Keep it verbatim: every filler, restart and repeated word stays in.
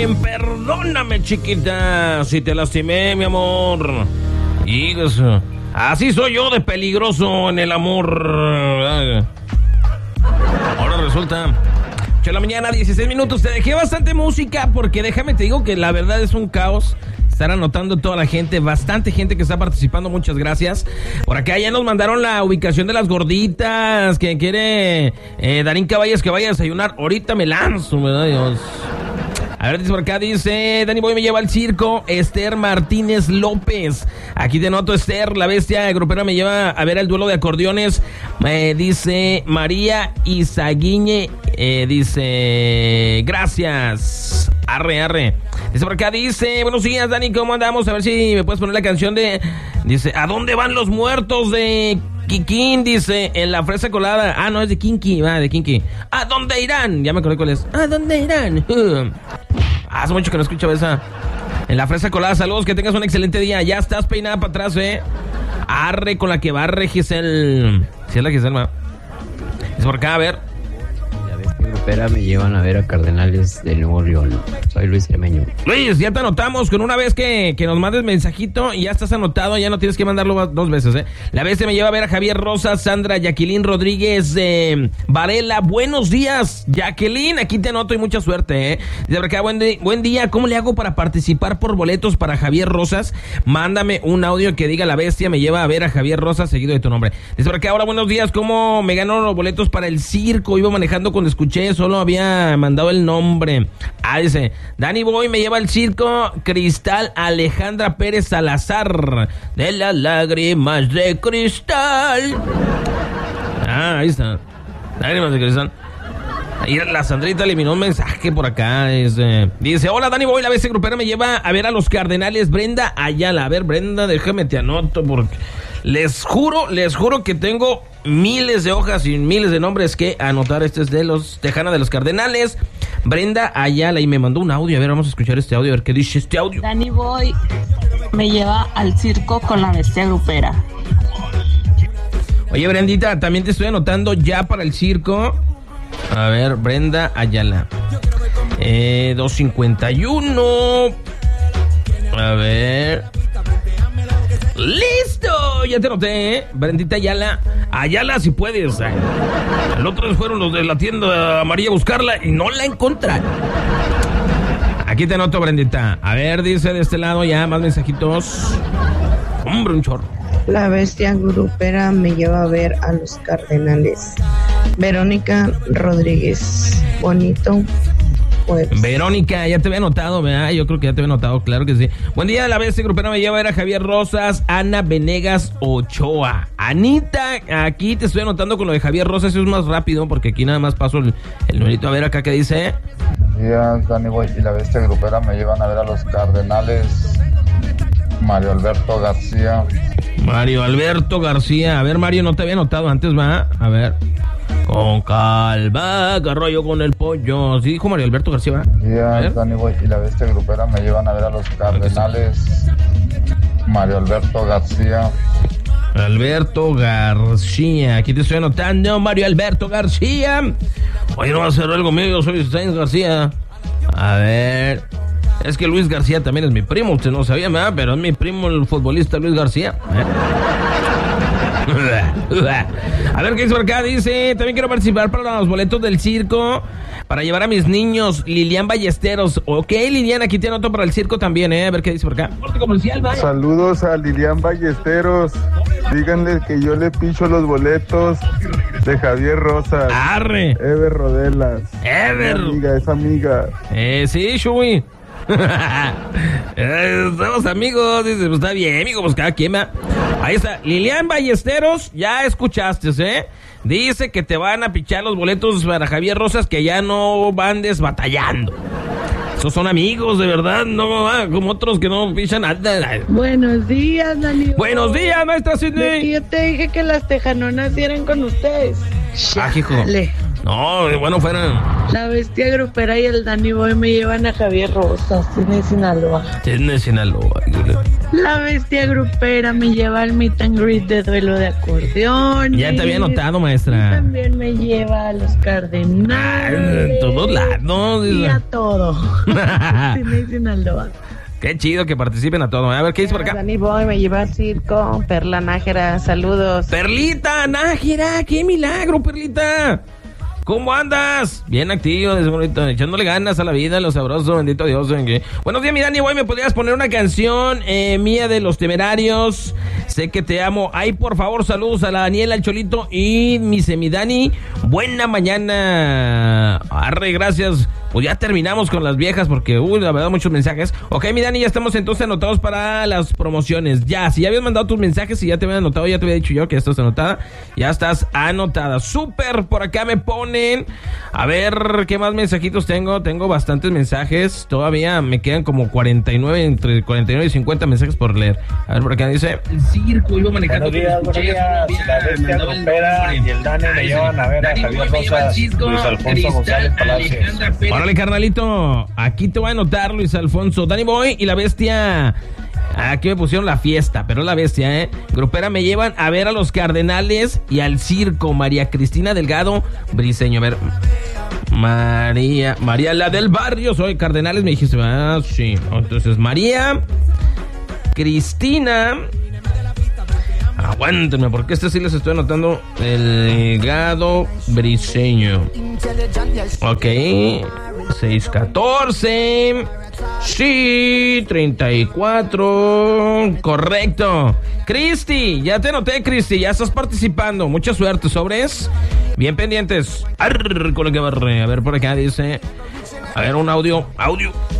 Perdóname, chiquita, si te lastimé, mi amor. Hijo, así soy yo de peligroso en el amor. Ahora resulta ocho de la mañana, dieciséis minutos. Te dejé bastante música porque déjame te digo que la verdad es un caos. Estar anotando toda la gente, bastante gente que está participando, muchas gracias. Por acá ya nos mandaron la ubicación de las gorditas, que quiere eh, Darín Caballas que vaya a desayunar. Ahorita me lanzo, ¿verdad, Dios? A ver, dice por acá, dice, Dani Boy me lleva al circo, Esther Martínez López. Aquí te noto, Esther, la bestia grupera me lleva a ver el duelo de acordeones. Eh, dice María Izaguiñe, eh, dice, gracias. Arre, arre. Dice por acá, dice, buenos días, Dani, ¿cómo andamos? A ver si me puedes poner la canción de, dice, ¿a dónde van los muertos de Kikín? Dice, en la fresa colada. Ah, no, es de Kinky, va, de Kinky. ¿A dónde irán? Ya me acordé cuál es. ¿A dónde irán? Uh. Hace mucho que no escucho esa. En la fresa colada, saludos, que tengas un excelente día. Ya estás peinada para atrás, eh. Arre con la que barre Giselle. Sí, es la Giselle, ma. Es por acá, a ver. Grupera me llevan a ver a Cardenales de Nuevo León. Soy Luis Cermeño. Luis, ya te anotamos con una vez que, que nos mandes mensajito y ya estás anotado, ya no tienes que mandarlo dos veces, ¿eh? La bestia me lleva a ver a Javier Rosas, Sandra, Jacqueline Rodríguez, eh, Varela. Buenos días, Jacqueline, aquí te anoto y mucha suerte, ¿eh? De verdad, buen, di- buen día, ¿cómo le hago para participar por boletos para Javier Rosas? Mándame un audio que diga la bestia me lleva a ver a Javier Rosas seguido de tu nombre. Dice por acá, ahora buenos días, ¿cómo me gano los boletos para el circo? Iba manejando cuando escuché, solo había mandado el nombre. Ah, dice, Dani Boy me lleva al circo, Cristal Alejandra Pérez Salazar, de las lágrimas de cristal. Ah, ahí está, lágrimas de cristal. Ahí la Sandrita eliminó un mensaje por acá. Es, eh, dice, hola Dani Boy, la bestia grupera me lleva a ver a los Cardenales, Brenda Ayala. A ver, Brenda, déjame te anoto porque les juro, les juro que tengo miles de hojas y miles de nombres que anotar. Este es de los Tejana de los Cardenales, Brenda Ayala, y me mandó un audio. A ver, vamos a escuchar este audio, a ver qué dice este audio. Dani Boy me lleva al circo con la bestia grupera. Oye, Brendita, también te estoy anotando ya para el circo. A ver, Brenda Ayala. Eh, dos cincuenta y uno. A ver. ¡Listo! Ya te noté, ¿eh? Brendita Ayala. Ayala, si puedes. El otro día fueron los de la tienda amarilla a buscarla y no la encontraron. Aquí te anoto, Brendita. A ver, dice de este lado ya más mensajitos. Hombre, un chorro. La bestia grupera me lleva a ver a los Cardenales. Verónica Rodríguez. Bonito jueves. Verónica, ya te había notado, ¿verdad? Yo creo que ya te había notado, claro que sí. Buen día, la bestia grupera me lleva a ver a Javier Rosas, Ana Venegas Ochoa. Anita, aquí te estoy anotando con lo de Javier Rosas, eso es más rápido porque aquí nada más paso el, el numerito. A ver acá qué dice. Buenos días, Dani Boy y la bestia grupera me llevan a ver a los Cardenales. Mario Alberto García. Mario Alberto García. A ver, Mario, no te había notado antes, ¿va? A ver. Con calma, agarro con el pollo. Sí, dijo Mario Alberto García, ¿va? Buenos días, Dani Boy y la bestia grupera me llevan a ver a los Cardenales. Mario Alberto García. Alberto García. Aquí te estoy anotando, Mario Alberto García. Oye, no va a ser algo mío, yo soy Sainz García. A ver. Es que Luis García también es mi primo, usted no sabía, ¿verdad? Pero es mi primo el futbolista Luis García. ¿Eh? A ver qué dice por acá. Dice, también quiero participar para los boletos del circo para llevar a mis niños. Lilian Ballesteros. Ok, Lilian, aquí te anoto para el circo también, ¿eh? A ver qué dice por acá. Saludos a Lilian Ballesteros. Díganle que yo le picho los boletos de Javier Rosas. Arre. Ever Rodelas. Ever. Es amiga, es amiga. Eh, sí, Shui. eh, somos amigos, dice, pues está bien, amigo, pues cada quien va. Ahí está, Lilian Ballesteros, ya escuchaste, ¿eh? Dice que te van a pichar los boletos para Javier Rosas, que ya no van desbatallando. Esos son amigos, de verdad, no ah, como otros que no pichan nada. Buenos días, Dani. Buenos días, maestra Sidney. Yo te dije que las tejanonas eran con ustedes. Ah, hijo. No, bueno, fueran. La bestia grupera y el Danny Boy me llevan a Javier Rosas, tiene Sinaloa. Tiene Sinaloa. La bestia grupera me lleva al meet and greet de duelo de acordeón. Ya te había notado, Y maestra. también me lleva a los Ah, Cardenales. en todos lados. Y a todo. Tiene Sinaloa. Qué chido que participen a todo. A ver, ¿qué dice por acá? Danny Boy me lleva al circo. Perla Nájera, saludos. Perlita, Nájera, qué milagro, Perlita. ¿Cómo andas? Bien activo, bonito, echándole ganas a la vida, lo sabroso, bendito Dios. ¿En qué? Buenos días, mi Dani, güey, ¿me podrías poner una canción eh, mía de Los Temerarios? Sé que te amo. Ay, por favor, saludos a la Daniela, el Cholito y mi Semidani. Buena mañana. Arre, gracias. Pues ya terminamos con las viejas porque, uy, la verdad, muchos mensajes. Ok, mi Dani, ya estamos entonces anotados para las promociones. Ya, si ya habías mandado tus mensajes y ya te habían anotado, ya te había dicho yo que ya estás anotada. Ya estás anotada. Súper, por acá me ponen. A ver, ¿qué más mensajitos tengo? Tengo bastantes mensajes. Todavía me quedan como cuarenta y nueve, entre cuarenta y nueve y cincuenta mensajes por leer. A ver, por acá dice... El circo, iba manejando Buenos días, con los buenos coches, días. La bestia grupera y el Dani me llevan a ver a Javier Rosas, Luis Alfonso González Palacios. Órale, carnalito, aquí te voy a anotar, Luis Alfonso, Danny Boy y la bestia. Aquí me pusieron la fiesta, pero la bestia, ¿eh? Grupera me llevan a ver a los Cardenales y al circo. María Cristina Delgado Briseño. A ver, María, María, la del barrio, soy Cardenales, me dijiste, ah, sí. Entonces, María Cristina. Aguántenme, porque este sí les estoy anotando. Delgado Briseño. Ok, seis catorce. Sí, treinta y cuatro. Correcto. Cristi, ya te anoté, Cristi, ya estás participando. Mucha suerte, sobres. Bien pendientes. Arr, con lo que barre. A ver, por acá dice. A ver, un audio. Audio.